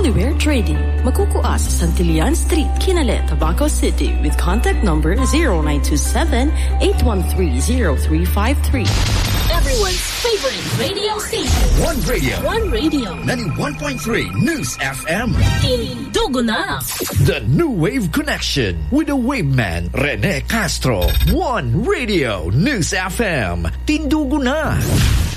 Anywhere Trading. Magkukuha sa Santillan Street, Kinale, Tabaco City with contact number 0927-813-0353. Everyone's favorite radio station. One radio. One radio. 91.3 News FM. Tindugo na. The New Wave Connection with the Wave Man, Rene Castro. One radio. News FM. Tindugo na.